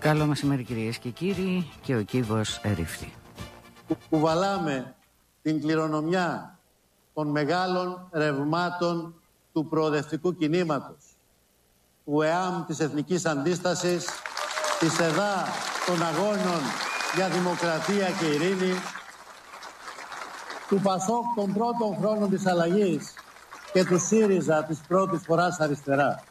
Καλό μεσημέρι κυρίες και κύριοι, και ο κύβος ερήφθη. Κουβαλάμε την κληρονομιά των μεγάλων ρευμάτων του προοδευτικού κινήματος, του ΕΑΜ της Εθνικής Αντίστασης, της ΕΔΑ των Αγώνων για Δημοκρατία και Ειρήνη, του ΠΑΣΟΚ των πρώτων χρόνων της αλλαγής και του ΣΥΡΙΖΑ της πρώτης φοράς αριστερά.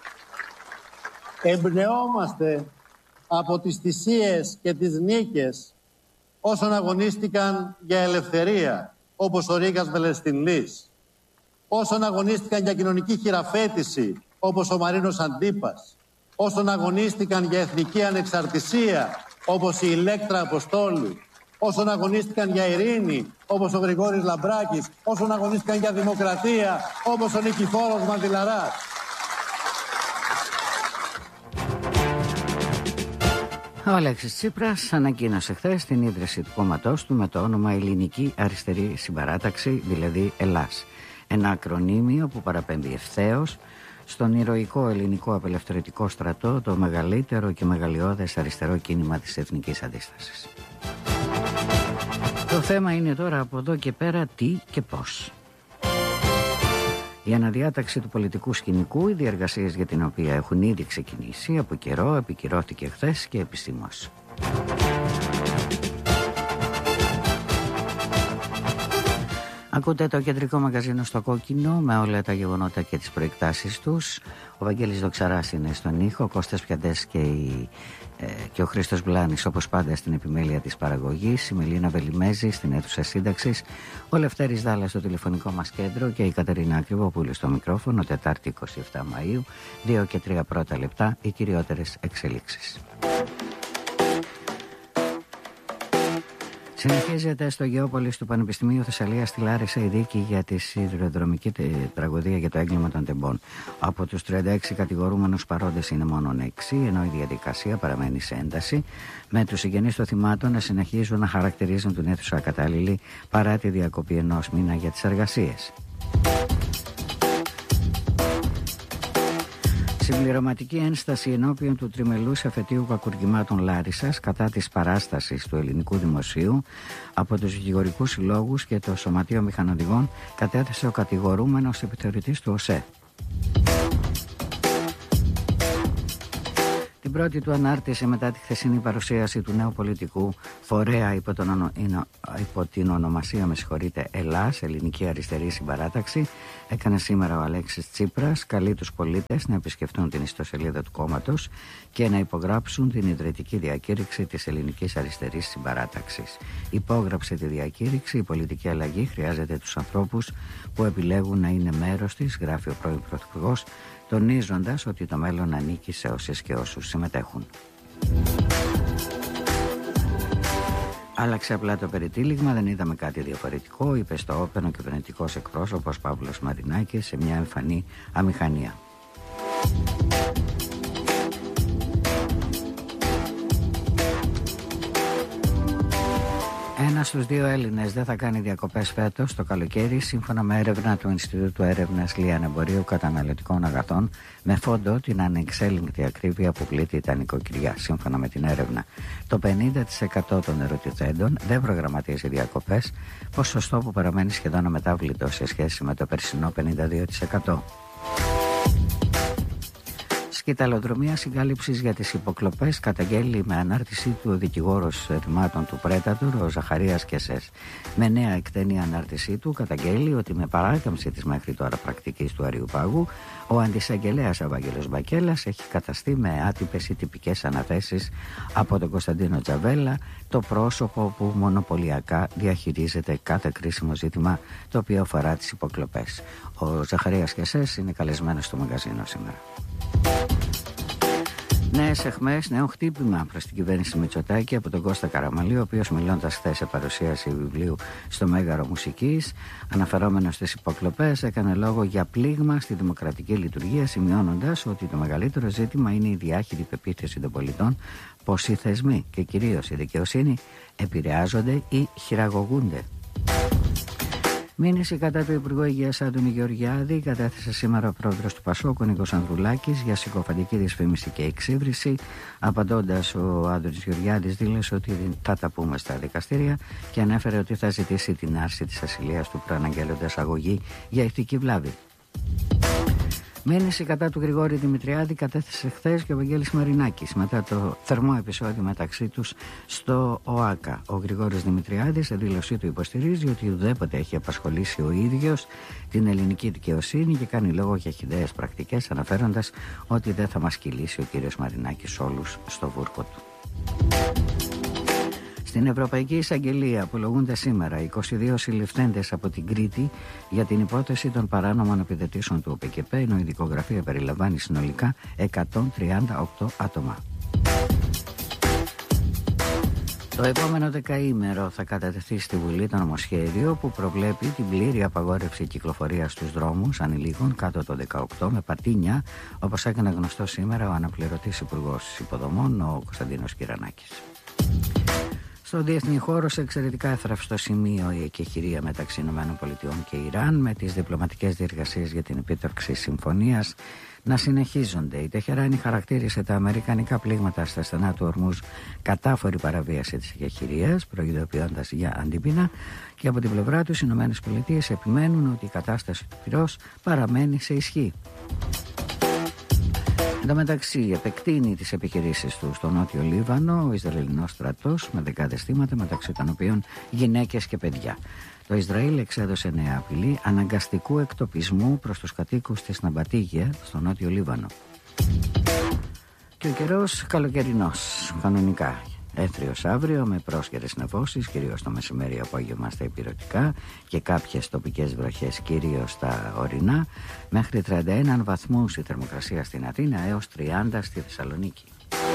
Εμπνεόμαστε από τις θυσίες και τις νίκες όσων αγωνίστηκαν για ελευθερία, όπως ο Ρήγας Μελεστινλής, όσων αγωνίστηκαν για κοινωνική χειραφέτηση, όπως ο Μαρίνος Αντίπας, όσων αγωνίστηκαν για εθνική ανεξαρτησία, όπως η Ηλέκτρα Αποστόλου, όσων αγωνίστηκαν για ειρήνη, όπως ο Γρηγόρης Λαμπράκης, όσων αγωνίστηκαν για δημοκρατία, όπως ο Νικηφόρος Μαντιλαράς. Ο Αλέξης Τσίπρας ανακοίνωσε χθες την ίδρυση του κόμματός του με το όνομα Ελληνική Αριστερή Συμπαράταξη, δηλαδή ΕΛΑΣ. Ένα ακρονίμιο που παραπέμπει ευθέως στον ηρωικό ελληνικό απελευθερωτικό στρατό, το μεγαλύτερο και μεγαλειώδες αριστερό κίνημα της Εθνικής Αντίστασης. Το θέμα είναι τώρα από εδώ και πέρα τι και πώς. Η αναδιάταξη του πολιτικού σκηνικού, οι διεργασίες για την οποία έχουν ήδη ξεκινήσει από καιρό, επικυρώθηκε χθες και επισήμως. Ακούτε το κεντρικό μαγαζίνο στο κόκκινο με όλα τα γεγονότα και τις προεκτάσεις τους. Ο Βαγγέλης Δοξαράς είναι στον ήχο, ο Κώστας Πιαντές και ο Χρήστος Μπλάνης όπως πάντα στην επιμέλεια της παραγωγής, η Μελίνα Βελιμέζη στην αίθουσα σύνταξης, ο Λευτέρης Δάλλας στο τηλεφωνικό μας κέντρο και η Κατερίνα Ακριβοπούλου στο μικρόφωνο. Τετάρτη 27 Μαΐου, 2 και 3 πρώτα λεπτά, οι κυριότερες εξελίξεις. Συνεχίζεται στο Γεώπολης του Πανεπιστημίου Θεσσαλίας στη Λάρισα η δίκη για τη σιδηροδρομική τραγωδία για το έγκλημα των τεμπών. Από τους 36 κατηγορούμενους παρόντες είναι μόνο 6, ενώ η διαδικασία παραμένει σε ένταση, με τους συγγενείς των θυμάτων να συνεχίζουν να χαρακτηρίζουν την αίθουσα ακατάλληλη παρά τη διακοπή ενός μήνα για τις εργασίες. Συμπληρωματική ένσταση ενώπιον του τριμελούς εφετείου κακουργημάτων Λάρισσας κατά της παράστασης του ελληνικού δημοσίου από τους δικηγορικούς συλλόγους και το Σωματείο Μηχανοδηγών κατέθεσε ο κατηγορούμενος επιθεωρητής του ΟΣΕ. Την πρώτη του ανάρτηση μετά τη χθεσινή παρουσίαση του νέου πολιτικού φορέα υπό την ονομασία ΕΛΑΣ, Ελληνική Αριστερή Συμπαράταξη, έκανε σήμερα ο Αλέξης Τσίπρας. Καλεί τους πολίτες να επισκεφτούν την ιστοσελίδα του κόμματος και να υπογράψουν την ιδρυτική διακήρυξη της Ελληνικής Αριστερής Συμπαράταξης. Υπόγραψε τη διακήρυξη. Η πολιτική αλλαγή χρειάζεται τους ανθρώπους που επιλέγουν να είναι μέρος της, γράφει ο πρώην Πρωθυπουργός, τονίζοντας ότι το μέλλον ανήκει σε όσες και όσους συμμετέχουν. Άλλαξε απλά το περιτύλιγμα, δεν είδαμε κάτι διαφορετικό, είπε στο Όπεν ο κυβερνητικός εκπρόσωπος Παύλος Μαρινάκης σε μια εμφανή αμηχανία. Ένας στους 2 Έλληνες δεν θα κάνει διακοπές φέτος το καλοκαίρι, σύμφωνα με έρευνα του Ινστιτούτου Έρευνας Λιανεμπορίου Καταναλωτικών Αγαθών, με φόντο την ανεξέλεγκτη ακρίβεια που πλήττει τα νοικοκυριά. Σύμφωνα με την έρευνα, το 50% των ερωτηθέντων δεν προγραμματίζει διακοπές, ποσοστό που παραμένει σχεδόν αμετάβλητο σε σχέση με το περσινό 52%. Σκηταλοδρομία συγκάλυψης για τις υποκλοπές καταγγέλει με ανάρτησή του ο δικηγόρος θυμάτων του Πρέτατορ, ο Ζαχαρίας Κεσές. Με νέα εκτενή ανάρτησή του καταγγέλει ότι με παράκαμψη της μέχρι τώρα πρακτικής του Αριουπάγου, ο αντισαγγελέας Ευάγγελος Μπακέλας έχει καταστεί με άτυπες ή τυπικές αναθέσεις από τον Κωνσταντίνο Τζαβέλα, το πρόσωπο που μονοπωλιακά διαχειρίζεται κάθε κρίσιμο ζήτημα το οποίο αφορά τις υποκλοπές. Ο Ζαχαρίας Κεσές είναι καλεσμένος στο μαγαζίνο σήμερα. Νέες αιχμές, νέο χτύπημα προς την κυβέρνηση Μητσοτάκη από τον Κώστα Καραμανλή, ο οποίος μιλώντας χθες σε παρουσίαση βιβλίου στο Μέγαρο Μουσικής, αναφερόμενος στις υποκλοπές, έκανε λόγο για πλήγμα στη δημοκρατική λειτουργία, σημειώνοντας ότι το μεγαλύτερο ζήτημα είναι η διάχυτη πεποίθηση των πολιτών πως οι θεσμοί και κυρίως η δικαιοσύνη επηρεάζονται ή χειραγωγούνται. Μήνυση κατά του Υπουργού Υγείας Άντωνη Γεωργιάδη κατέθεσε σήμερα ο πρόεδρος του Πασόκ, ο Νίκος Ανδρουλάκης, για συκοφαντική δυσφήμιση και εξύβριση. Απαντώντας, ο Άντωνης Γεωργιάδης δήλωσε ότι θα τα πούμε στα δικαστήρια και ανέφερε ότι θα ζητήσει την άρση της ασυλίας του προαναγγέλλοντας αγωγή για ηθική βλάβη. Μήνυση κατά του Γρηγόρη Δημητριάδη κατέθεσε χθες και ο Βαγγέλης Μαρινάκης μετά το θερμό επεισόδιο μεταξύ τους στο ΟΑΚΑ. Ο Γρηγόρης Δημητριάδης σε δήλωσή του υποστηρίζει ότι ουδέποτε έχει απασχολήσει ο ίδιος την ελληνική δικαιοσύνη και κάνει λόγο για χυδαίες πρακτικές, αναφέροντας ότι δεν θα μας κυλήσει ο κύριος Μαρινάκης όλους στο βούρκο του. Στην Ευρωπαϊκή Εισαγγελία απολογούνται σήμερα 22 συλληφθέντες από την Κρήτη για την υπόθεση των παράνομων επιδοτήσεων του ΟΠΕΚΕΠΕ, ενώ η δικογραφία περιλαμβάνει συνολικά 138 άτομα. Το επόμενο δεκαήμερο θα κατατεθεί στη Βουλή το νομοσχέδιο που προβλέπει την πλήρη απαγόρευση κυκλοφορίας στους δρόμους ανηλίκων κάτω το 18 με πατίνια, όπως έκανε γνωστό σήμερα ο αναπληρωτής Υπουργός Υποδομών, ο Κωνσταντίνος Κυρανάκης. Στο διεθνή χώρο, σε εξαιρετικά εύθραυστο σημείο η εκεχηρία μεταξύ ΗΠΑ και Ιράν, με τις διπλωματικές διεργασίες για την επίτευξη συμφωνίας να συνεχίζονται. Η Τεχεράνη χαρακτήρισε τα αμερικανικά πλήγματα στα στενά του Ορμούζ κατάφορη παραβίαση της εκεχηρίας, προειδοποιώντας για αντίπεινα, και από την πλευρά τους οι ΗΠΑ επιμένουν ότι η κατάσταση του πυρός παραμένει σε ισχύ. Εν τω μεταξύ, επεκτείνει τις επιχειρήσεις του στο Νότιο Λίβανο ο Ισραηλινός στρατός με δεκάδες θύματα, μεταξύ των οποίων γυναίκες και παιδιά. Το Ισραήλ εξέδωσε νέα απειλή αναγκαστικού εκτοπισμού προς τους κατοίκους της Ναμπατίγια στο Νότιο Λίβανο. Και ο καιρός καλοκαιρινός, κανονικά. Έθριος αύριο με πρόσχερες νεφώσεις, κυρίως το μεσημέρι απόγευμα στα ηπειρωτικά και κάποιες τοπικές βροχές κυρίως στα ορεινά. Μέχρι 31 βαθμούς η θερμοκρασία στην Αθήνα έως 30 στη Θεσσαλονίκη.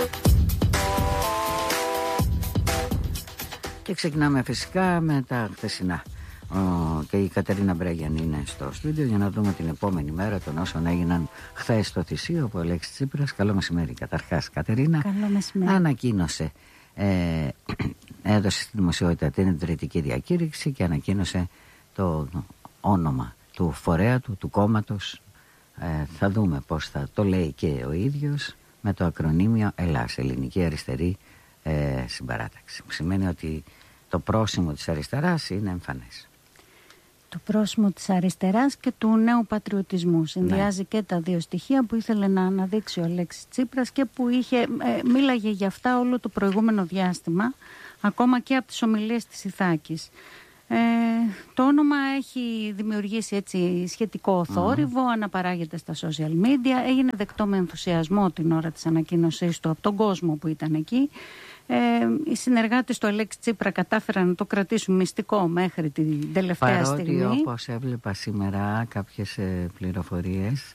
Και ξεκινάμε φυσικά με τα χθεσινά. Και η Κατερίνα Μπρέγιαν είναι στο στούντιο για να δούμε την επόμενη μέρα των όσων έγιναν χθες στο Θησίο από Αλέξη Τσίπρας. Καλό μεσημέρι καταρχάς, Κατερίνα. Καλό μεσημέρι. Ανακοίνωσε, έδωσε στη δημοσιότητα την ιδρυτική διακήρυξη και ανακοίνωσε το όνομα του φορέα του κόμματος. Θα δούμε πώς θα το λέει και ο ίδιος, με το ακρονίμιο ΕΛΑΣ, Ελληνική Αριστερή Συμπαράταξη. Σημαίνει ότι το πρόσημο της αριστεράς είναι εμφανές. Το πρόσημο της αριστεράς και του νέου πατριωτισμού. Συνδυάζει και τα δύο στοιχεία που ήθελε να αναδείξει ο Αλέξης Τσίπρας και που μίλαγε για αυτά όλο το προηγούμενο διάστημα, ακόμα και από τις ομιλίες της Ιθάκης. Το όνομα έχει δημιουργήσει έτσι σχετικό θόρυβο, αναπαράγεται στα social media, έγινε δεκτό με ενθουσιασμό την ώρα της ανακοίνωσής του από τον κόσμο που ήταν εκεί. Οι συνεργάτες του Αλέξη Τσίπρα κατάφεραν να το κρατήσουν μυστικό μέχρι την τελευταία στιγμή. Παρότι, όπως έβλεπα σήμερα κάποιες πληροφορίες,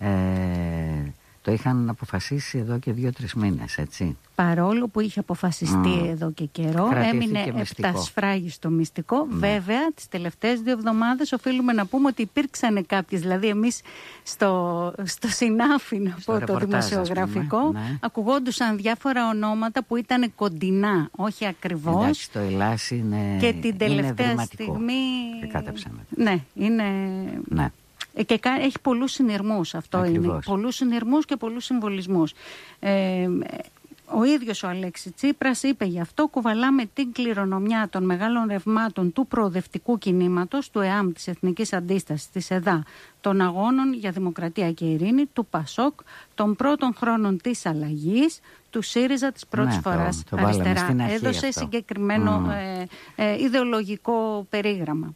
το είχαν αποφασίσει εδώ και 2-3 μήνες, έτσι. Παρόλο που είχε αποφασιστεί εδώ και καιρό, έμεινε επτασφράγιστο μυστικό. Βέβαια, τις τελευταίες 2 εβδομάδες οφείλουμε να πούμε ότι υπήρξαν κάποιες, δηλαδή εμείς στο συνάφι, να πω, το δημοσιογραφικό, ακουγόντουσαν διάφορα ονόματα που ήταν κοντινά, όχι ακριβώς. Εντάξει, το ΕΛΑΣ είναι, και την τελευταία στιγμή. Ναι, είναι. Ναι. Και έχει πολλούς συνειρμούς, αυτό. Ακριβώς. Είναι. Πολλούς συνειρμούς και πολλούς συμβολισμούς. Ο ίδιος ο Αλέξης Τσίπρας είπε γι' αυτό: κουβαλάμε την κληρονομιά των μεγάλων ρευμάτων του προοδευτικού κινήματος, του ΕΑΜ, της Εθνικής Αντίστασης, της ΕΔΑ, των αγώνων για δημοκρατία και ειρήνη, του ΠΑΣΟΚ, των πρώτων χρόνων της αλλαγής, του ΣΥΡΙΖΑ της πρώτης φοράς αριστερά. Έδωσε αυτό συγκεκριμένο ιδεολογικό περίγραμμα.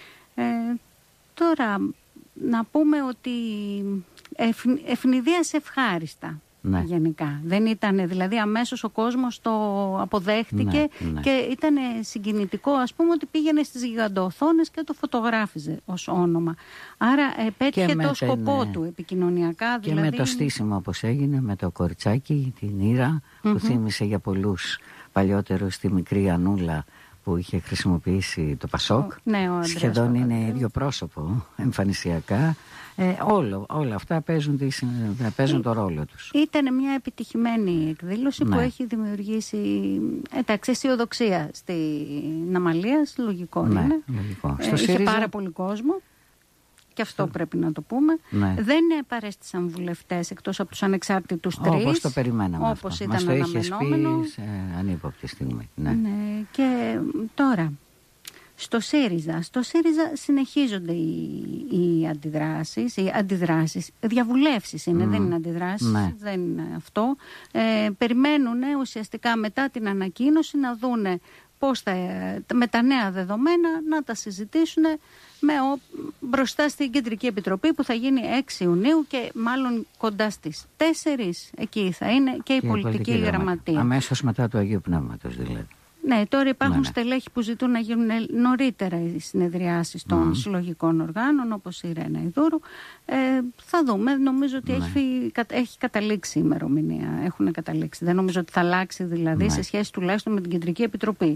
Τώρα, να πούμε ότι ευνηδίασε ευχάριστα. Ναι. Γενικά. Δεν ήταν, δηλαδή αμέσως ο κόσμος το αποδέχτηκε, και ήταν συγκινητικό, ας πούμε, ότι πήγαινε στις γιγαντοοθόνες και το φωτογράφιζε ως όνομα. Άρα πέτυχε το σκοπό του επικοινωνιακά. Και δηλαδή με το στήσιμο όπως έγινε με το κοριτσάκι, την Ήρα, που θύμισε για πολλούς παλιότερους τη μικρή Ανούλα που είχε χρησιμοποιήσει το Πασόκ. Ναι, σχεδόν είναι ίδιο πρόσωπο εμφανισιακά. Όλα αυτά παίζουν το ρόλο τους. Ήταν μια επιτυχημένη εκδήλωση που έχει δημιουργήσει αισιοδοξία στην Αμαλία. Λογικό είναι. Λογικό. Είχε πάρα πολύ κόσμο. Και αυτό πρέπει να το πούμε. Δεν παρέστησαν βουλευτές εκτός από τους ανεξάρτητους 3. Όπως το περιμέναμε. Όπως αυτό. ήταν Μας το είχες αναμενόμενο. πει σε ανύποπτη στιγμή. Ναι. Και τώρα, στο ΣΥΡΙΖΑ συνεχίζονται οι αντιδράσεις. Διαβουλεύσεις είναι, δεν είναι αντιδράσεις, δεν είναι αυτό. Περιμένουν ουσιαστικά μετά την ανακοίνωση να δούνε πώς με τα νέα δεδομένα να τα συζητήσουν μπροστά στην Κεντρική Επιτροπή που θα γίνει 6 Ιουνίου και μάλλον κοντά στις 4 εκεί θα είναι και η πολιτική γραμματεία. Αμέσως μετά του Αγίου Πνεύματος δηλαδή. Ναι, τώρα υπάρχουν στελέχη που ζητούν να γίνουν νωρίτερα οι συνεδριάσεις των συλλογικών οργάνων, όπως η Ρένα Ιδούρου. Θα δούμε. Νομίζω ότι έχει καταλήξει η ημερομηνία. Έχουν καταλήξει. Δεν νομίζω ότι θα αλλάξει δηλαδή σε σχέση τουλάχιστον με την Κεντρική Επιτροπή.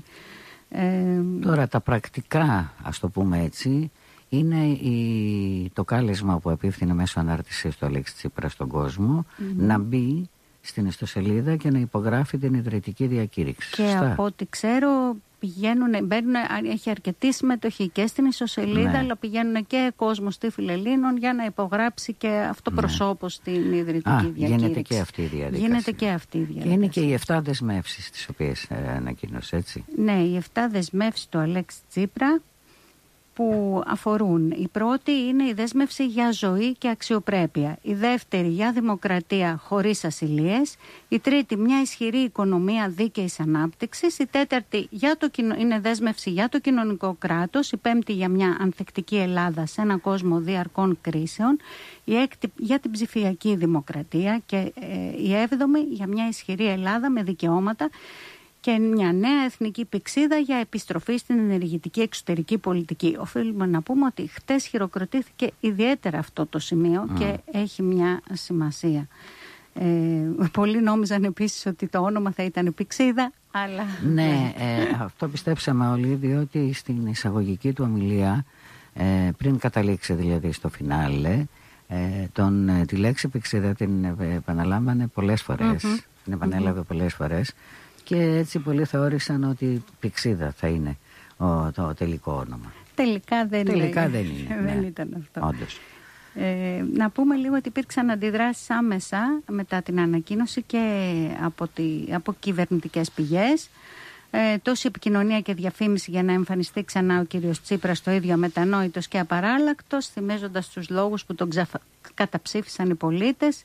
Τώρα τα πρακτικά, ας το πούμε έτσι, είναι το κάλεσμα που απίφθηνε μέσω ανάρτησης του Αλέξη Τσίπρα στον κόσμο να μπει στην ιστοσελίδα και να υπογράφει την ιδρυτική διακήρυξη. Και από ό,τι ξέρω μπαίνουν, έχει αρκετή συμμετοχή και στην ιστοσελίδα, αλλά πηγαίνουν και κόσμος στη Φιλελλήνων για να υπογράψει και αυτοπροσώπως στην ιδρυτική διακήρυξη. Γίνεται και αυτή η διαδικασία. Και είναι και οι 7 δεσμεύσεις τις οποίες ανακοίνωσε, έτσι. Ναι, οι 7 δεσμεύσεις του Αλέξη Τσίπρα που αφορούν. Η πρώτη είναι η δέσμευση για ζωή και αξιοπρέπεια. Η δεύτερη για δημοκρατία χωρίς ασυλίες. Η τρίτη μια ισχυρή οικονομία δίκαιης ανάπτυξης. Η τέταρτη είναι δέσμευση για το κοινωνικό κράτος. Η πέμπτη για μια ανθεκτική Ελλάδα σε έναν κόσμο διαρκών κρίσεων. Η έκτη για την ψηφιακή δημοκρατία. Και η έβδομη για μια ισχυρή Ελλάδα με δικαιώματα και μια νέα εθνική πυξίδα για επιστροφή στην ενεργητική εξωτερική πολιτική. Οφείλουμε να πούμε ότι χτες χειροκροτήθηκε ιδιαίτερα αυτό το σημείο και έχει μια σημασία. Πολλοί νόμιζαν επίσης ότι το όνομα θα ήταν πυξίδα, αλλά... Ναι, αυτό πιστέψαμε όλοι, διότι στην εισαγωγική του ομιλία, πριν καταλήξει δηλαδή στο φινάλε, τη λέξη πυξίδα την επαναλάμβανε πολλές φορές, την επανέλαβε πολλές φορές. Και έτσι πολλοί θεώρησαν ότι πυξίδα θα είναι το τελικό όνομα. Τελικά δεν είναι. Δεν ήταν αυτό. Όντως. Να πούμε λίγο ότι υπήρξαν αντιδράσεις άμεσα μετά την ανακοίνωση και από κυβερνητικές πηγές. Τόση επικοινωνία και διαφήμιση για να εμφανιστεί ξανά ο κύριος Τσίπρας, το ίδιο αμετανόητος και απαράλλακτος, θυμίζοντας τους λόγους που τον καταψήφισαν οι πολίτες.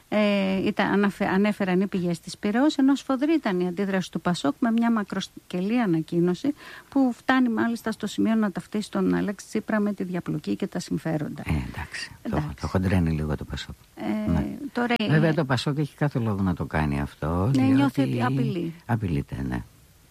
Ανέφεραν οι πηγές της Πειραιώς, ενώ σφοδρή ήταν η αντίδραση του Πασόκ με μια μακροσκελή ανακοίνωση που φτάνει μάλιστα στο σημείο να ταυτίσει τον Αλέξη Τσίπρα με τη διαπλοκή και τα συμφέροντα. Εντάξει. Το χοντρένει λίγο το Πασόκ. Τώρα βέβαια το Πασόκ έχει κάθε λόγο να το κάνει αυτό. Ναι, νιώθει απειλή. Απειλείται, ναι.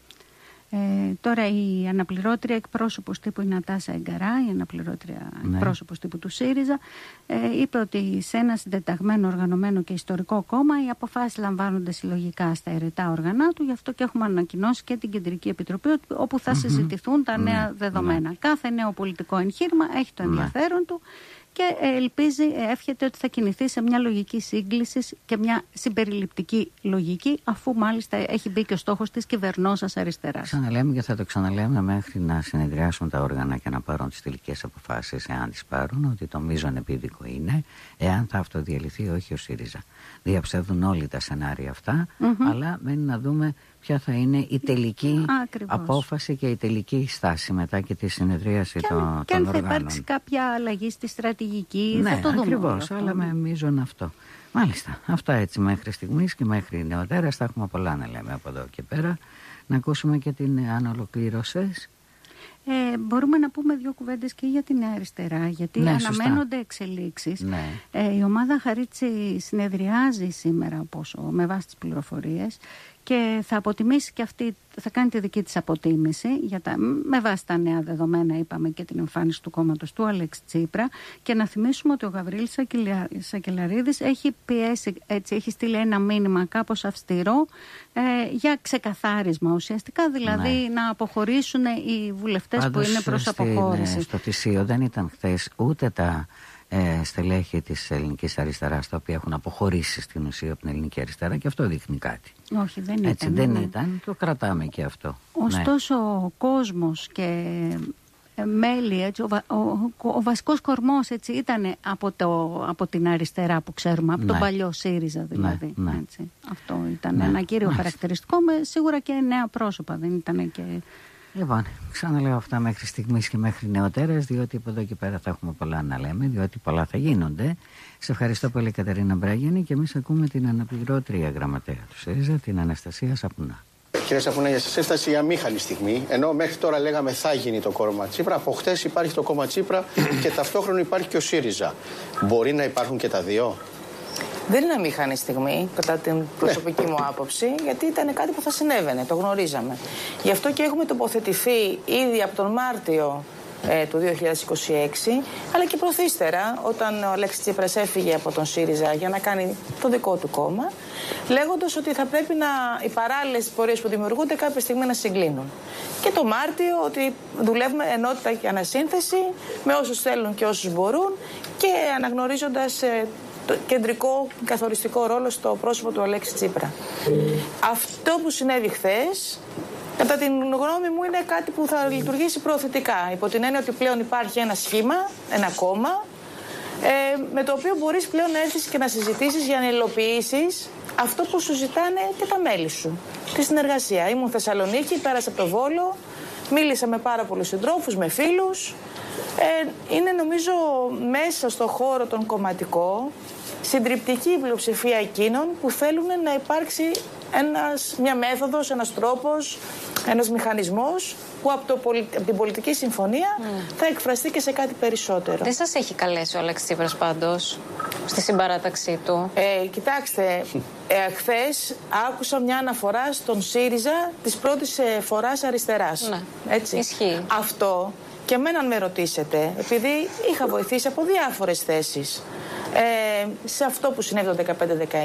Τώρα η αναπληρώτρια εκπρόσωπος τύπου η Νατάσα Εγκαρά, η αναπληρώτρια εκπρόσωπος τύπου του ΣΥΡΙΖΑ, είπε ότι σε ένα συντεταγμένο, οργανωμένο και ιστορικό κόμμα οι αποφάσεις λαμβάνονται συλλογικά στα αιρετά όργανα του, γι' αυτό και έχουμε ανακοινώσει και την Κεντρική Επιτροπή όπου θα συζητηθούν τα νέα δεδομένα. Κάθε νέο πολιτικό εγχείρημα έχει το ενδιαφέρον του και εύχεται ότι θα κινηθεί σε μια λογική σύγκληση και μια συμπεριληπτική λογική, αφού μάλιστα έχει μπει και ο στόχος της κυβερνώσας αριστεράς. Ξαναλέμε και θα το ξαναλέμε μέχρι να συνεδριάσουν τα όργανα και να πάρουν τις τελικές αποφάσεις, εάν τις πάρουν, ότι το μείζον επίδικο είναι εάν θα αυτοδιαλυθεί όχι ο ΣΥΡΙΖΑ. Διαψεύδουν όλοι τα σενάρια αυτά, αλλά μένει να δούμε ποια θα είναι η τελική απόφαση και η τελική στάση μετά και τη συνεδρίαση των οργάνων. Και αν θα υπάρξει κάποια αλλαγή στη στρατηγική, ναι, θα το δούμε. Ακριβώς, αλλά με μείζον αυτό. Μάλιστα, αυτά έτσι μέχρι στιγμής και μέχρι νεοτέρας. Θα έχουμε πολλά να λέμε από εδώ και πέρα. Να ακούσουμε και την αν ολοκλήρωσες. Μπορούμε να πούμε δύο κουβέντες και για την Νέα Αριστερά, γιατί αναμένονται εξελίξεις. Ναι. Η ομάδα Χαρίτση συνεδριάζει σήμερα, με βάση τις πληροφορίες, και θα αποτιμήσει και αυτή, θα κάνει τη δική της αποτίμηση με βάση τα νέα δεδομένα, είπαμε, και την εμφάνιση του κόμματος του Αλέξη Τσίπρα. Και να θυμίσουμε ότι ο Γαβρίλης Σακελαρίδης έχει πιέσει, έχει στείλει ένα μήνυμα κάπως αυστηρό για ξεκαθάρισμα, ουσιαστικά δηλαδή να αποχωρήσουν οι βουλευτές που είναι προς αποχώρηση. Στο Τησίο δεν ήταν χθες ούτε τα στελέχη της ελληνικής αριστεράς, τα οποία έχουν αποχωρήσει στην ουσία από την ελληνική αριστερά, και αυτό δείχνει κάτι. Όχι, δεν έτσι, ήταν. δεν ήταν, το κρατάμε και αυτό. Ωστόσο, ο κόσμος και μέλη, έτσι, ο βασικός κορμός, έτσι, ήταν από την αριστερά που ξέρουμε, από τον παλιό ΣΥΡΙΖΑ δηλαδή. Έτσι. Αυτό ήταν ένα κύριο χαρακτηριστικό, με σίγουρα και νέα πρόσωπα, δεν ήταν και... Λοιπόν, ξαναλέω αυτά μέχρι στιγμής και μέχρι νεοτέρας, διότι από εδώ και πέρα θα έχουμε πολλά να λέμε, διότι πολλά θα γίνονται. Σε ευχαριστώ πολύ, Κατερίνα Μπράγιανη, και εμείς ακούμε την αναπληρώτρια γραμματέα του ΣΥΡΙΖΑ, την Αναστασία Σαπουνά. Κύριε Σαπουνά, για σας έφτασε η αμήχανη στιγμή, ενώ μέχρι τώρα λέγαμε θα γίνει το κόμμα Τσίπρα. Από χτες υπάρχει το κόμμα Τσίπρα και ταυτόχρονα υπάρχει και ο ΣΥΡΙΖΑ. Μπορεί να υπάρχουν και τα δύο? Δεν είναι αμήχανη στιγμή, κατά την προσωπική μου άποψη, γιατί ήταν κάτι που θα συνέβαινε, το γνωρίζαμε. Γι' αυτό και έχουμε τοποθετηθεί ήδη από τον Μάρτιο του 2026, αλλά και προθύστερα, όταν ο Αλέξης Τσίπρας έφυγε από τον ΣΥΡΙΖΑ για να κάνει το δικό του κόμμα, λέγοντας ότι θα πρέπει οι παράλληλες πορείες που δημιουργούνται κάποια στιγμή να συγκλίνουν. Και το Μάρτιο ότι δουλεύουμε ενότητα και ανασύνθεση με όσους θέλουν και όσους μπορούν, και αναγνωρίζοντας το κεντρικό καθοριστικό ρόλο στο πρόσωπο του Αλέξη Τσίπρα. Αυτό που συνέβη χθες, κατά την γνώμη μου, είναι κάτι που θα λειτουργήσει προωθητικά. Υπό την έννοια ότι πλέον υπάρχει ένα σχήμα, ένα κόμμα, με το οποίο μπορείς πλέον να έρθεις και να συζητήσεις για να υλοποιήσεις αυτό που σου ζητάνε και τα μέλη σου. Τη συνεργασία. Ήμουν Θεσσαλονίκη, πέρασα από το Βόλο, μίλησα με πάρα πολλούς συντρόφους, με φίλους. Είναι, νομίζω, μέσα στο χώρο τον κομματικό συντριπτική πλειοψηφία εκείνων που θέλουν να υπάρξει μια μέθοδος, ένας τρόπος, ένας μηχανισμός που από την πολιτική συμφωνία θα εκφραστεί και σε κάτι περισσότερο. Δεν σας έχει καλέσει ο Αλέξης Τσίπρας πάντως στη συμπαράταξή του? Κοιτάξτε, χθες άκουσα μια αναφορά στον ΣΥΡΙΖΑ της πρώτης φοράς αριστεράς. Ναι, έτσι. Ισχύει. Αυτό και εμένα με ρωτήσετε, επειδή είχα βοηθήσει από διάφορες θέσεις σε αυτό που συνέβη το 15-19,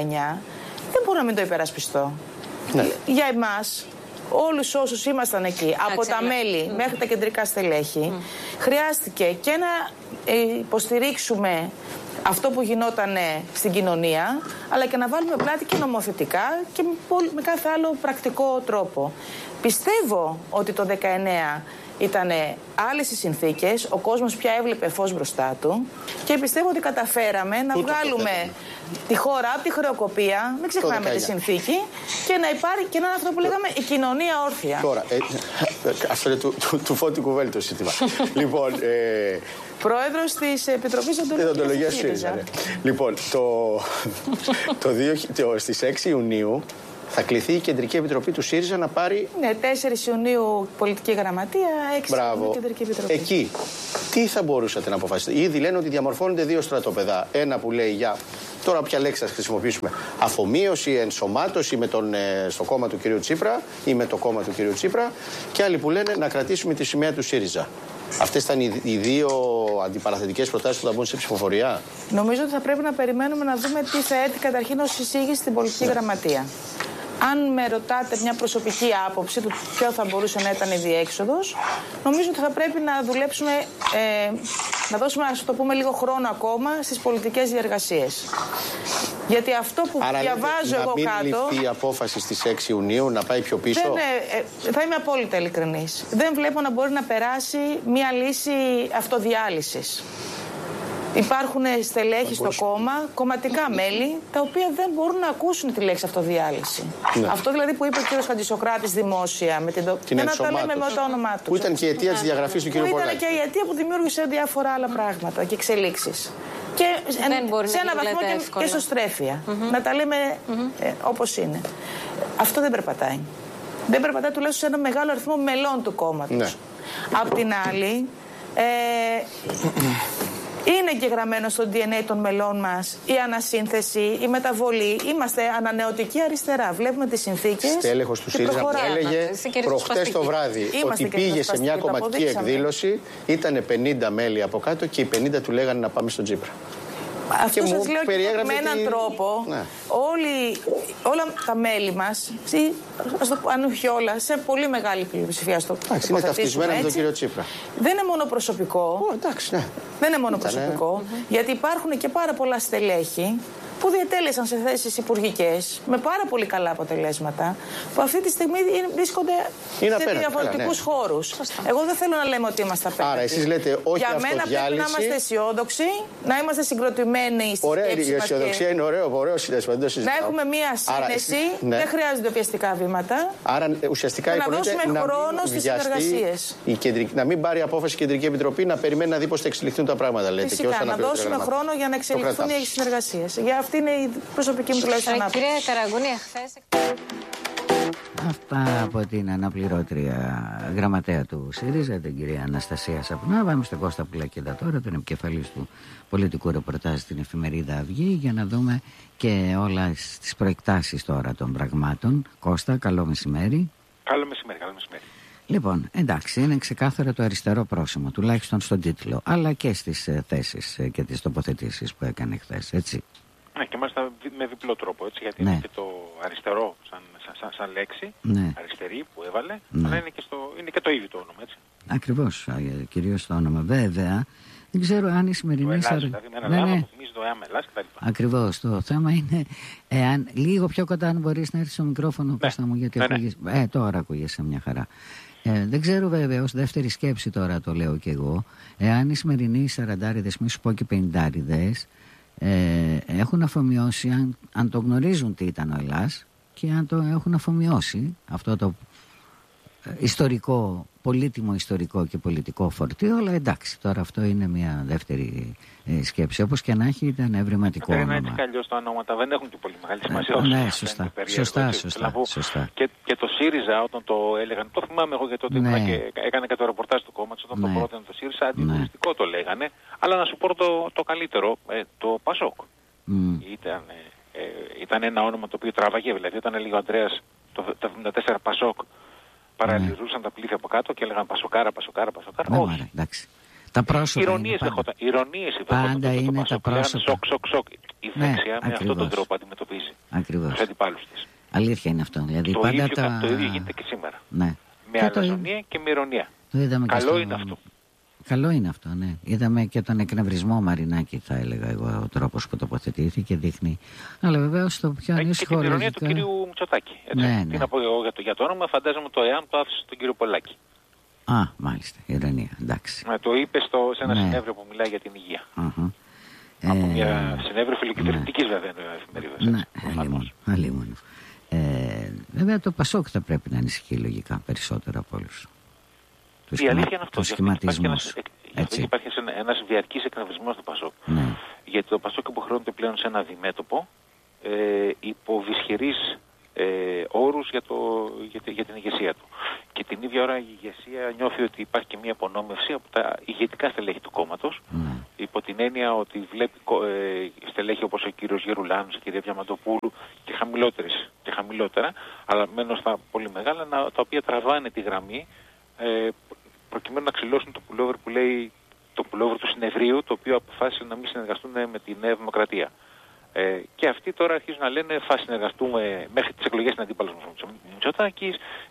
δεν μπορώ να μην το υπερασπιστώ. Ναι. Για εμάς, όλους όσους ήμασταν εκεί, από τα μέλη μέχρι τα κεντρικά στελέχη, χρειάστηκε και να υποστηρίξουμε αυτό που γινόταν στην κοινωνία, αλλά και να βάλουμε πλάτη και νομοθετικά και με κάθε άλλο πρακτικό τρόπο. Πιστεύω ότι το 19 ήταν άλλες οι συνθήκες, ο κόσμος πια έβλεπε φως μπροστά του, και πιστεύω ότι καταφέραμε να βγάλουμε τη χώρα από τη χρεοκοπία, μην ξεχνάμε τη συνθήκη, και να υπάρχει και να είναι αυτό που λέγαμε η κοινωνία όρθια. Τώρα, αυτό είναι του Φώτη Κουβέλη το σύστημα. Λοιπόν, Πρόεδρος της Επιτροπής Οντολογίας ΣΥΡΙΖΑ. Λοιπόν, στις 6 Ιουνίου θα κληθεί η Κεντρική Επιτροπή του ΣΥΡΙΖΑ να πάρει... Ναι, 4 Ιουνίου πολιτική γραμματεία, 6 Ιουνίου Κεντρική Επιτροπή. Εκεί, τι θα μπορούσατε να αποφασίσετε? Ήδη λένε ότι διαμορφώνονται δύο στρατόπεδα. Ένα που λέει για, τώρα ποια λέξη θα χρησιμοποιήσουμε, αφομοίωση, ενσωμάτωση στο κόμμα του κ. Τσίπρα ή με το κόμμα του κ. Τσίπρα, και άλλοι που λένε να κρατήσουμε τη σημαία του ΣΥΡΙΖΑ. Αυτές ήταν οι δύο αντιπαραθετικές προτάσεις που θα μπουν σε ψηφοφορία. Νομίζω ότι θα πρέπει να περιμένουμε να δούμε τι θα έρθει καταρχήν ως εισήγηση στην πολιτική γραμματεία. Αν με ρωτάτε μια προσωπική άποψη του ποιο θα μπορούσε να ήταν η διέξοδος, νομίζω ότι θα πρέπει να δουλέψουμε, να δώσουμε, ας το πούμε, λίγο χρόνο ακόμα στις πολιτικές διεργασίες. Γιατί αυτό που διαβάζω εγώ κάτω... Να μην ληφθεί η απόφαση στις 6 Ιουνίου, να πάει πιο πίσω. Θα είμαι απόλυτα ειλικρινής. Δεν βλέπω να μπορεί να περάσει μια λύση αυτοδιάλυσης. Υπάρχουν στελέχη στο κόμμα, κομματικά μέλη, τα οποία δεν μπορούν να ακούσουν τη λέξη αυτοδιάλυση. Ναι. Αυτό δηλαδή που είπε ο κ. Χατζησοκράτης δημόσια, με την να τα λέμε με το όνομά του. Που ήταν και η αιτία της διαγραφής του κ. Πολάκη. Που ήταν και η αιτία που δημιούργησε διάφορα άλλα πράγματα και εξελίξεις. Και σε ένα βαθμό και εσωστρέφεια. Να τα λέμε όπως είναι. Αυτό δεν περπατάει. Δεν περπατάει τουλάχιστον σε ένα μεγάλο αριθμό μελών του κόμματος. Ναι. Απ' την άλλη, είναι και γραμμένο στο DNA των μελών μας η ανασύνθεση, η μεταβολή. Είμαστε ανανεωτική αριστερά. Βλέπουμε τις συνθήκες. Στέλεχος του ΣΥΡΙΖΑ που έλεγε προχτές το βράδυ ότι πήγε σε μια κομματική εκδήλωση, ήταν 50 μέλη από κάτω και οι 50 του λέγανε να πάμε στον Τσίπρα. Αυτό σας λέω και με έναν τρόπο, ναι. Όλα τα μέλη μας, αν όχι όλα, σε πολύ μεγάλη πλειοψηφία στο είναι ταυτισμένα με τον κύριο Τσίπρα. Δεν είναι μόνο προσωπικό. Εντάξει, ναι. Δεν είναι μόνο προσωπικό, γιατί υπάρχουν και πάρα πολλά στελέχη που διετέλεσαν σε θέσεις υπουργικές με πάρα πολύ καλά αποτελέσματα, που αυτή τη στιγμή βρίσκονται σε διαφορετικούς χώρους. Εγώ δεν θέλω να λέμε ότι είμαστε απέναντι. Άρα εσείς λέτε όχι αυτοδιάλυση. Για μένα πρέπει να είμαστε αισιόδοξοι, να είμαστε συγκροτημένοι στη σκέψη μας. Η αισιοδοξία είναι ωραίο συνέστημα. Να έχουμε μία σύνεση, δεν χρειάζονται πιεστικά βήματα. Άρα ουσιαστικά να δώσουμε χρόνο στις συνεργασίες. Να μην πάρει απόφαση η Κεντρική Επιτροπή, να περιμένει να δει πώς θα εξελιχθούν τα πράγματα, λέτε. Φυσικά, να δώσουμε χρόνο για να εξελιχθούν οι συνεργασίες. Αυτή είναι η προσωπική μου τουλάχιστον άποψη. Κυρία Καραγκούνη, χθες... Αυτά από την αναπληρώτρια γραμματέα του ΣΥΡΙΖΑ, την κυρία Αναστασία Σαπνά. Πάμε στον Κώστα Πουλακίδα τώρα, τον επικεφαλής του πολιτικού ρεπορτάζ στην εφημερίδα Αυγή, για να δούμε και όλα τις προεκτάσεις τώρα των πραγμάτων. Κώστα, καλό μεσημέρι. Καλό μεσημέρι, καλό μεσημέρι. Λοιπόν, εντάξει, είναι ξεκάθαρο το αριστερό πρόσημο, τουλάχιστον στον τίτλο, αλλά και στις θέσεις και τις τοποθετήσεις που έκανε χθες, έτσι. Ναι, και μάλιστα με διπλό τρόπο, έτσι, γιατί είναι και το αριστερό σαν λέξη, αριστερή που έβαλε, αλλά είναι και το ίδιο το όνομα, έτσι. Ακριβώς, κυρίως το όνομα. Βέβαια, δεν ξέρω αν η σημερινή... Το Ελλάς, δηλαδή με ένα λάβο που θυμίζει το ΕΑΜ Ελλάς κτλ. Ακριβώς, το θέμα είναι, εάν λίγο πιο κοντά αν μπορείς να έρθεις στο μικρόφωνο, Κώστα μου, γιατί τώρα ακούγεσαι μια χαρά. Δεν ξέρω βέβαια, ως δεύτερη σκέψη τώρα το λέω κι εγώ, εάν οι σημερινοί 40'ριδες, μη σου πω και 50'ριδες, έχουν αφομοιώσει, αν το γνωρίζουν τι ήταν ο Ελλάς και αν το έχουν αφομοιώσει αυτό το ιστορικό, πολύτιμο ιστορικό και πολιτικό φορτίο, αλλά εντάξει, τώρα αυτό είναι μια δεύτερη σκέψη. Όπως και να έχει, ήταν ευρηματικό όνομα. Έτσι κι αλλιώς τα ονόματα δεν έχουν και πολύ μεγάλη σημασία. Ναι, σωστά. Και το ΣΥΡΙΖΑ όταν το έλεγαν, το θυμάμαι εγώ γιατί τότε έκανε και το ρεπορτάζ του κόμματος, όταν το πρότεινε το ΣΥΡΙΖΑ, αντικομιστικό το λέγανε, αλλά να σου πω το καλύτερο, το ΠΑΣΟΚ. Ήταν ένα όνομα το οποίο τράβαγε, δηλαδή όταν έλεγε ο Ανδρέας το 74 ΠΑΣΟΚ, παραλυρούσαν τα πλήθη από κάτω και έλεγαν Πασοκάρα. Όχι. Εντάξει. Τα πρόσωπα. Ηρωνίες πάντα είναι τα πρόσωπα. Σοκ. Η δεξιά με αυτόν τον τρόπο αντιμετωπίζει τους αντιπάλους της. Αλήθεια είναι αυτό. Δηλαδή, το ίδιο γίνεται και σήμερα. Ναι. Με αλαζονία και με ηρωνία. Καλό είναι αυτό. Καλό είναι αυτό, ναι. είδαμε και τον εκνευρισμό Μαρινάκη, θα έλεγα εγώ, ο τρόπος που τοποθετήθηκε δείχνει. Αλλά βεβαίως το πιο ανήσυχο. Και την ειρωνία του κυρίου Μητσοτάκη. Ναι. Τι να πω εγώ για το όνομα, φαντάζομαι το ΕΑΜ το άφησε στον κύριο Πολάκη. Α, μάλιστα, ηρωνία, εντάξει. Το είπε σε ένα συνέδριο που μιλάει για την υγεία. Από μια συνέδριο φιλοκυβερνητικής βέβαια εφημερίδας. Ναι, αλλήμον. Βέβαια το ΠΑΣΟΚ θα πρέπει να ανησυχεί λογικά περισσότερο από όλους. Η αλήθεια είναι αυτό. Υπάρχει ένας διαρκής εκνευρισμός του ΠΑΣΟΚ. Γιατί το ΠΑΣΟΚ υποχρεώνεται πλέον σε ένα διμέτωπο υπό δυσχερείς όρους για την ηγεσία του. Και την ίδια ώρα η ηγεσία νιώθει ότι υπάρχει και μια απονόμευση από τα ηγετικά στελέχη του κόμματος, υπό την έννοια ότι βλέπει στελέχη όπως ο κύριος Γερουλάνος, η κυρία Διαμαντοπούλου και χαμηλότερα, αλλά μένω στα πολύ μεγάλα, τα οποία τραβάνε τη γραμμή προκειμένου να ξυλώσουν το πουλόβερ που λέει το πουλόβερ του συνεδρίου, το οποίο αποφάσισε να μην συνεργαστούν με τη Νέα Δημοκρατία. Και αυτοί τώρα αρχίζουν να λένε θα συνεργαστούμε μέχρι τις εκλογές στην αντίπαλος Μητσοτάκης,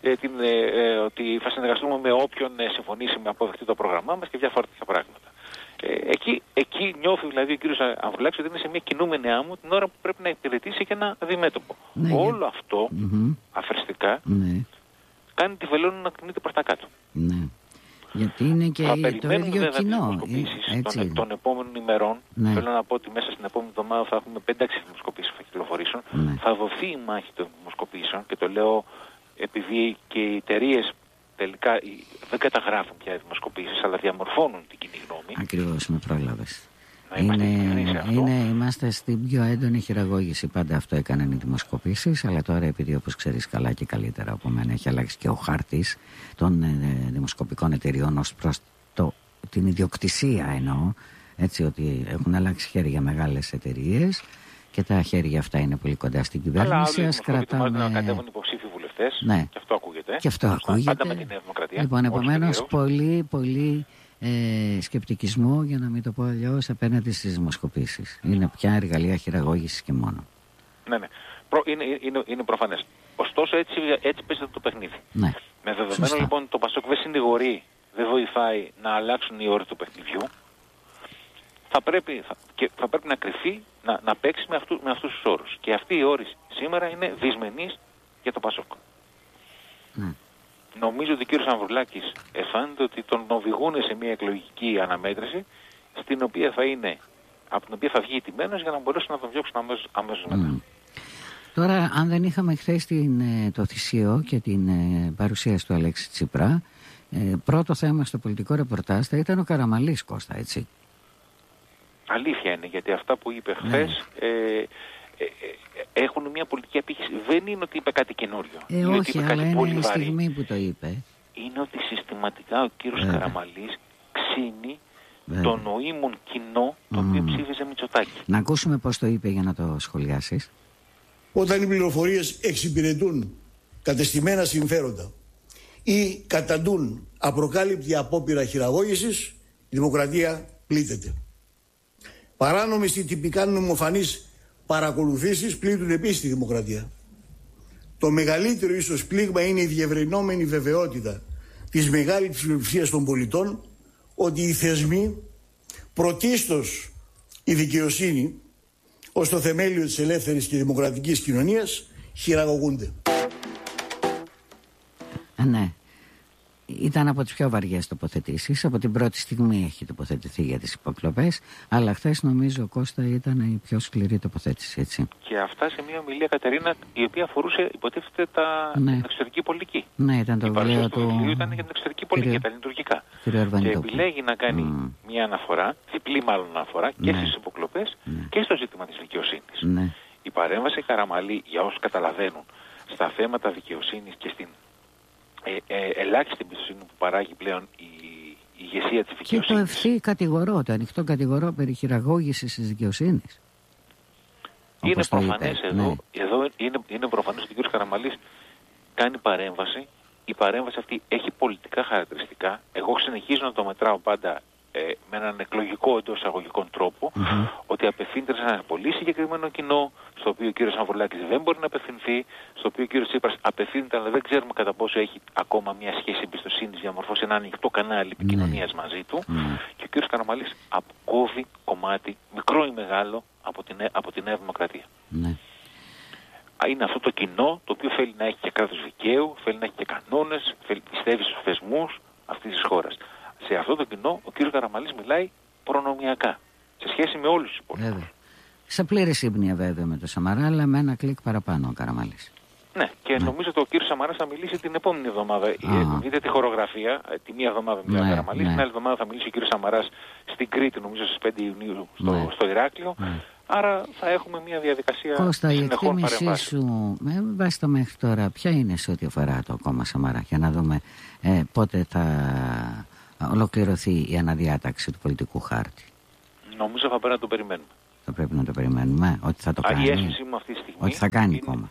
ότι θα συνεργαστούμε με όποιον συμφωνήσει με αποδεχτεί το πρόγραμμά μας και διάφορα τέτοια πράγματα. Εκεί νιώθει δηλαδή ο κύριος Ανδρουλάκης ότι είναι σε μια κινούμενη άμμο την ώρα που πρέπει να υπηρετήσει και ένα διμέτωπο. Όλο αυτό αφρεστικά κάνει τη βελόνα να κινείται προς τα κάτω. Γιατί είναι και το ίδιο κοινό. Των επόμενων ημερών, θέλω να πω ότι μέσα στην επόμενη εβδομάδα θα έχουμε 5-6 δημοσκοπήσεις που θα κυκλοφορήσουν. Θα δοθεί η μάχη των δημοσκοπήσεων και το λέω επειδή και οι εταιρείες τελικά δεν καταγράφουν πια οι δημοσκοπήσεις, αλλά διαμορφώνουν την κοινή γνώμη. Ακριβώς, με πρόλαβες. Είμαστε στην πιο έντονη χειραγώγηση. Πάντα αυτό έκαναν οι δημοσκοπήσεις, αλλά τώρα, επειδή όπως ξέρεις καλά και καλύτερα από μένα, έχει αλλάξει και ο χάρτης των δημοσκοπικών εταιριών ως προς την ιδιοκτησία, εννοώ, έτσι, ότι έχουν αλλάξει χέρια μεγάλες εταιρείες και τα χέρια αυτά είναι πολύ κοντά στην κυβέρνηση. Ας κρατάμε να κατέβουν υποψήφοι βουλευτές. Ναι. Και αυτό ακούγεται. Και αυτό ακούγεται. Πάντα με τη Νέα Δημοκρατία. Λοιπόν, επομένως, πολύ σκεπτικισμό, για να μην το πω αλλιώς, απέναντι στις δημοσκοπήσεις. Είναι πια εργαλεία χειραγώγησης και μόνο. Ναι. Είναι προφανές. Ωστόσο, έτσι παίζεται το παιχνίδι. Ναι. Με δεδομένο λοιπόν ότι το Πασόκ δεν συνηγορεί, δεν βοηθάει να αλλάξουν οι όροι του παιχνιδιού, θα πρέπει να κρυφεί, να παίξει με αυτούς τους όρους. Και αυτοί οι όροι σήμερα είναι δυσμενείς για το Πασόκ. Ναι. Νομίζω ότι ο κύριος Ανδρουλάκης αισθάνεται ότι τον οδηγούν σε μια εκλογική αναμέτρηση από την οποία θα βγει τιμένος για να μπορέσουν να τον διώξουν αμέσως μετά. Τώρα, αν δεν είχαμε χθες το θυσίο και την παρουσίαση του Αλέξη Τσίπρα, πρώτο θέμα στο πολιτικό ρεπορτάζ θα ήταν ο Καραμανλής, Κώστα, έτσι. Αλήθεια είναι, γιατί αυτά που είπε χθες έχουν μια πολιτική απήχηση. Δεν είναι ότι είπε κάτι καινούριο. Όχι, αλλά είναι η στιγμή που το είπε. Είναι ότι συστηματικά ο κύριος Καραμανλής ξύνει το νοήμων κοινό το οποίο ψήφιζε Μητσοτάκη. Να ακούσουμε πώς το είπε για να το σχολιάσεις. Όταν οι πληροφορίες εξυπηρετούν κατεστημένα συμφέροντα ή καταντούν απροκάλυπτη απόπειρα χειραγώγησης, η δημοκρατία πλήττεται. Παράνομες ή τυπικά νομοφανείς παρακολουθήσεις πλήττουν επίσης τη δημοκρατία. Το μεγαλύτερο ίσως πλήγμα είναι η διευρυνόμενη βεβαιότητα της μεγάλης πλειοψηφίας των πολιτών ότι οι θεσμοί, πρωτίστως η δικαιοσύνη, ως το θεμέλιο της ελεύθερης και δημοκρατικής κοινωνίας, χειραγωγούνται. Ναι. Ήταν από τις πιο βαριές τοποθετήσεις. Από την πρώτη στιγμή έχει τοποθετηθεί για τις υποκλοπές, αλλά χθες νομίζω, Κώστα, ήταν η πιο σκληρή τοποθέτηση, έτσι. Και αυτά σε μια ομιλία, Κατερίνα, η οποία αφορούσε, υποτίθεται, την εξωτερική πολιτική. Ναι, ήταν το βιβλίο του. Ήταν για την εξωτερική πολιτική, τα λειτουργικά. Και επιλέγει να κάνει μια αναφορά, διπλή μάλλον αναφορά, και στις υποκλοπές και στο ζήτημα της δικαιοσύνης. Ναι. Η παρέμβαση Καραμανλή, για όσους καταλαβαίνουν, στα θέματα δικαιοσύνης και στην ελάχιστη εμπιστοσύνη που παράγει πλέον η ηγεσία της δικαιοσύνης. Και το ευθύ κατηγορώ, το ανοιχτό κατηγορώ περί χειραγώγησης της δικαιοσύνης. Είναι προφανές εδώ είναι προφανές ότι ο κ. Καραμανλής κάνει παρέμβαση. Η παρέμβαση αυτή έχει πολιτικά χαρακτηριστικά. Εγώ συνεχίζω να το μετράω πάντα με έναν εκλογικό εντός εισαγωγικών τρόπο, ότι απευθύνεται σε ένα πολύ συγκεκριμένο κοινό, στο οποίο ο κύριος Ανδρουλάκης δεν μπορεί να απευθυνθεί, στο οποίο ο κύριος Τσίπρας απευθύνεται, αλλά δεν ξέρουμε κατά πόσο έχει ακόμα μια σχέση εμπιστοσύνης, διαμορφώσει ένα ανοιχτό κανάλι επικοινωνίας μαζί του. Και ο κύριος Καραμανλής αποκόβει κομμάτι, μικρό ή μεγάλο, από τη Νέα Δημοκρατία. Είναι αυτό το κοινό, το οποίο θέλει να έχει και κράτος δικαίου, θέλει να έχει και κανόνες, πιστεύει στους θεσμούς αυτής της χώρας. Σε αυτό το κοινό ο κύριος Καραμανλής μιλάει προνομιακά σε σχέση με όλους τους υπόλοιπους. Σε πλήρη σύμπνοια βέβαια με τον Σαμαρά, αλλά με ένα κλικ παραπάνω ο Καραμανλής. Ναι, και νομίζω ότι ο κύριος Σαμαράς θα μιλήσει την επόμενη εβδομάδα. Δείτε τη χορογραφία, τη μία εβδομάδα μιλάει ο Καραμανλής, την άλλη εβδομάδα θα μιλήσει ο κύριος Σαμαράς στην Κρήτη, νομίζω στις 5 Ιουνίου στο Ηράκλειο. Άρα θα έχουμε μια διαδικασία Κώστα, συνεχών παρεμβάσεων. η εκτίμησή σου, με βάση μέχρι τώρα, ποια είναι σε ό,τι αφορά το κόμμα Σαμαρά, για να δούμε πότε θα ολοκληρωθεί η αναδιάταξη του πολιτικού χάρτη. Νομίζω θα πρέπει να το περιμένουμε. Θα πρέπει να το περιμένουμε, ότι θα το κάνει. Η αίσθησή μου αυτή τη στιγμή ότι θα κάνει κόμμα.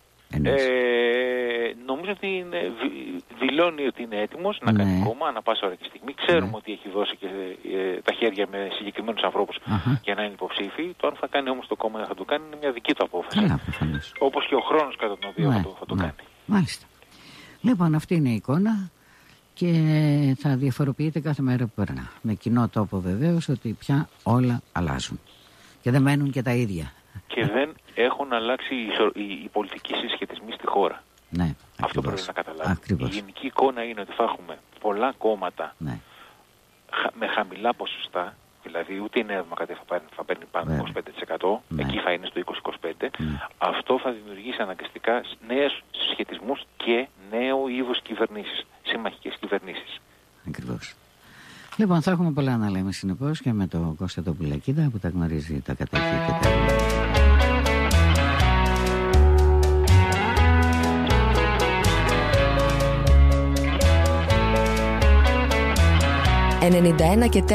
Νομίζω ότι δηλώνει ότι είναι έτοιμος να κάνει κόμμα ανά πάσα ώρα και στιγμή. Ξέρουμε ότι έχει δώσει και τα χέρια με συγκεκριμένους ανθρώπους για να είναι υποψήφοι. Το αν θα κάνει όμως το κόμμα θα το κάνει είναι μια δική του απόφαση. Όπως και ο χρόνος κατά τον οποίο θα το κάνει. Μάλιστα. Λοιπόν, αυτή είναι η εικόνα και θα διαφοροποιείται κάθε μέρα που περνά. Με κοινό τόπο βεβαίως ότι πια όλα αλλάζουν και δεν μένουν και τα ίδια. Και δεν έχουν αλλάξει οι πολιτικοί συσχετισμοί στη χώρα. Ναι, αυτό πρέπει να καταλάβουμε. Η γενική εικόνα είναι ότι θα έχουμε πολλά κόμματα με χαμηλά ποσοστά. Δηλαδή ούτε η Νέα Δημοκρατία θα παίρνει πάνω από 25%, εκεί θα είναι στο 20-25%. Αυτό θα δημιουργήσει αναγκαστικά νέους συσχετισμούς και νέο είδους κυβερνήσεις, συμμαχικές κυβερνήσεις. Ακριβώς. Λοιπόν, θα έχουμε πολλά να λέμε συνεπώς και με τον Κώστα τον Πουλακίδα που τα γνωρίζει, τα κατέχει και τα... 91 και 4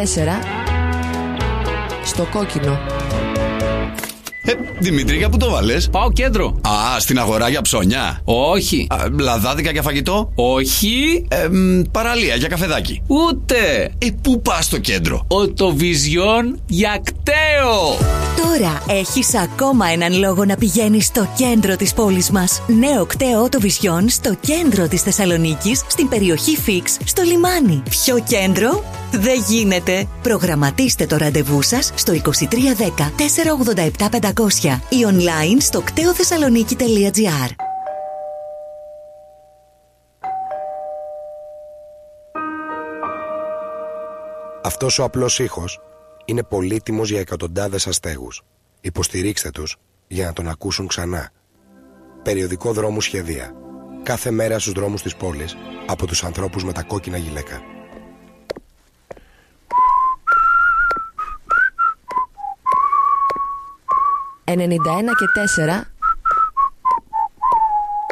στο κόκκινο. Δημήτρη, για πού το βάλες? Πάω κέντρο. Α, στην αγορά για ψώνια? Όχι. Λαδάδικα για φαγητό? Όχι. Παραλία για καφεδάκι? Ούτε. Πού πας στο κέντρο? Οτοβιζιόν για κταίο. Τώρα έχεις ακόμα έναν λόγο να πηγαίνεις στο κέντρο της πόλης μας. Νέο κταίο Οτοβιζιόν στο κέντρο της Θεσσαλονίκης, στην περιοχή Φίξ, στο λιμάνι. Πιο κέντρο δεν γίνεται. Προγραμματίστε το ραντεβού σας στο 2310 487 500 ή online στο κτεοθεσσαλονίκη.gr. Αυτός ο απλός ήχος είναι πολύτιμος για εκατοντάδες αστέγους. Υποστηρίξτε τους για να τον ακούσουν ξανά. Περιοδικό Δρόμου Σχεδία. Κάθε μέρα στους δρόμους της πόλης από τους ανθρώπους με τα κόκκινα γυλαίκα. «91 και 4